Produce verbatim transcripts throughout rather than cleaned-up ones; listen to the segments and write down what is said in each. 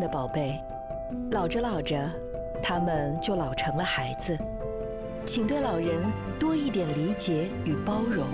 的宝贝，老着老着，他们就老成了孩子。请对老人多一点理解与包容。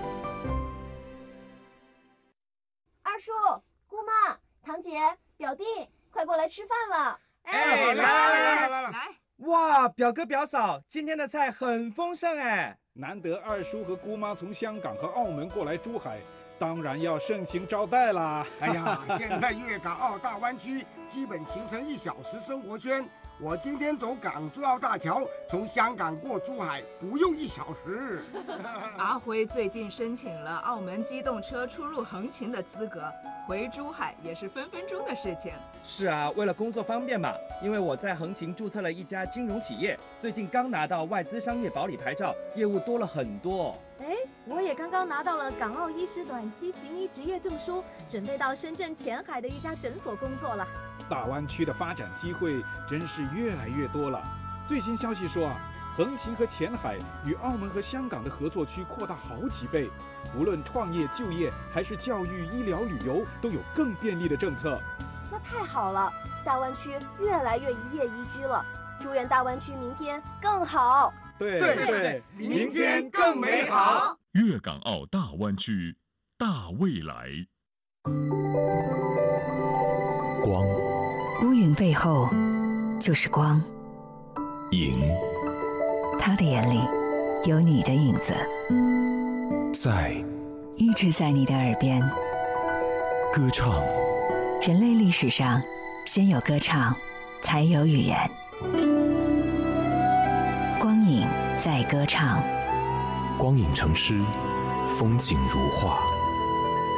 二叔、姑妈、堂姐、表弟，快过来吃饭了！ 哎，来来来来来来！ 哇，表哥表嫂，今天的菜很丰盛哎！ 难得二叔和姑妈从香港和澳门过来珠海，当然要盛情招待啦！ 哎呀，现在粤港澳大湾区基本形成一小时生活圈。我今天走港珠澳大桥，从香港过珠海不用一小时。 阿辉最近申请了澳门机动车出入横琴的资格，回珠海也是分分钟的事情。 是啊，为了工作方便嘛，因为我在横琴注册了一家金融企业，最近刚拿到外资商业保理牌照，业务多了很多。 哎，我也刚刚拿到了港澳医师短期行医执业证书，准备到深圳前海的一家诊所工作了。 大湾区的发展机会真是越来越多了。最新消息说啊，横琴和前海与澳门和香港的合作区扩大好几倍，无论创业、就业还是教育、医疗、旅游，都有更便利的政策。 那太好了，大湾区越来越一夜宜居了。祝愿大湾区明天更好。 对对对， 明天更美好。 粤港澳大湾区，大未来。 光， 乌云背后就是光。 影， 他的眼里有你的影子， 在一直在你的耳边歌唱。 人类历史上，先有歌唱，才有语言。光影在歌唱， 光影成诗，风景如画。